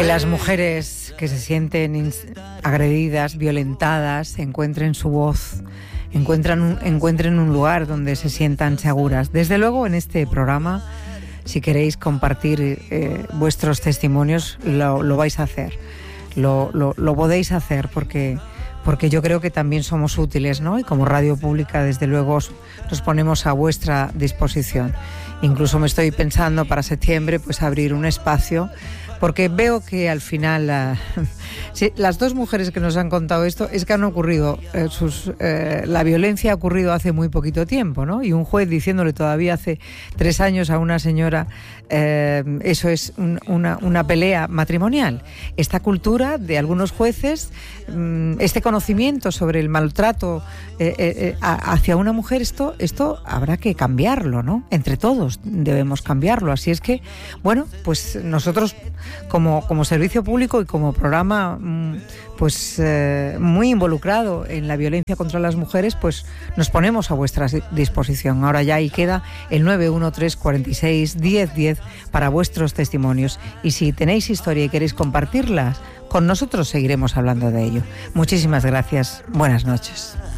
Que las mujeres que se sienten agredidas, violentadas, encuentren su voz, encuentren un lugar donde se sientan seguras. Desde luego, en este programa, si queréis compartir vuestros testimonios, lo vais a hacer. Lo podéis hacer porque yo creo que también somos útiles, ¿no? Y como radio pública, desde luego, nos ponemos a vuestra disposición. Incluso me estoy pensando para septiembre pues abrir un espacio, porque veo que al final sí, las dos mujeres que nos han contado esto es que han ocurrido, la violencia ha ocurrido hace muy poquito tiempo, ¿no? Y un juez diciéndole todavía hace 3 años a una señora, eso es una pelea matrimonial. Esta cultura de algunos jueces, este conocimiento sobre el maltrato hacia una mujer, esto habrá que cambiarlo, ¿no? Entre todos debemos cambiarlo. Así es que, bueno, pues nosotros como servicio público y como programa pues muy involucrado en la violencia contra las mujeres, pues nos ponemos a vuestra disposición. Ahora ya ahí queda el 913 46 10 10 para vuestros testimonios, y si tenéis historia y queréis compartirlas con nosotros, seguiremos hablando de ello. Muchísimas gracias. Buenas noches.